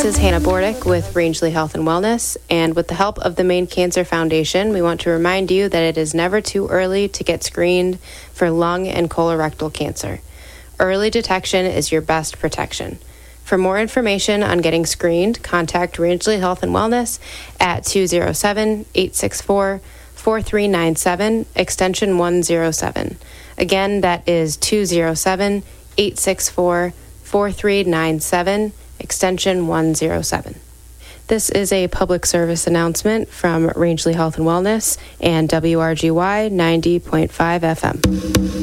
is Hannah Bordick with Rangeley Health and Wellness, and with the help of the Maine Cancer Foundation, we want to remind you that it is never too early to get screened for lung and colorectal cancer. Early detection is your best protection. For more information on getting screened, contact Rangeley Health and Wellness at 207-864-4397, extension 107. Again, that is 207-864-4397, extension 107. This is a public service announcement from Rangeley Health and Wellness and WRGY 90.5 FM.